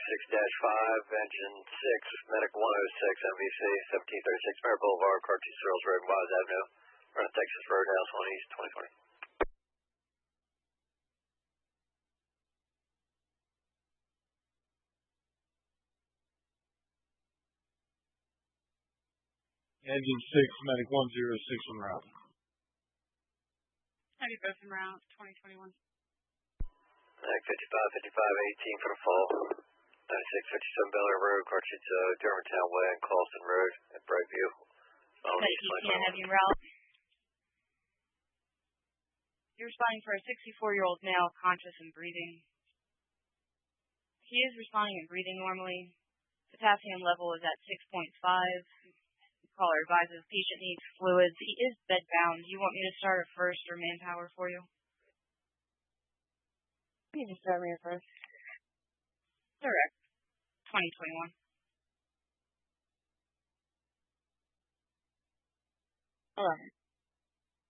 6-5, engine 6, Medic 106, MVC, 1736 Merritt Boulevard, Cartridge Searles Road, Wise Avenue, Front Texas Roadhouse, 1 East, 2020. Engine 6, Medic 106 en route. Have you both en route, 2021? Medic 55, 18 for the fall. 9657 Bel Air Road, Cartridge, Germantown Way, and Clawson Road at Brightview. Medic ETN, have you route? You're responding for a 64-year-old male, conscious and breathing. He is responding and breathing normally. Potassium level is at 6.5. Caller advises patient needs fluids. He is bedbound. Do you want me to start a first or manpower for you? You can start me a first. Direct. 2021. All right.